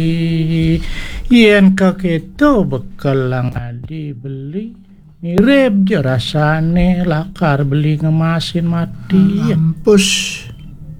Yen kaketo bekal lang dibeli mirip je rasane lakar beli ngemasin mati. Mampus.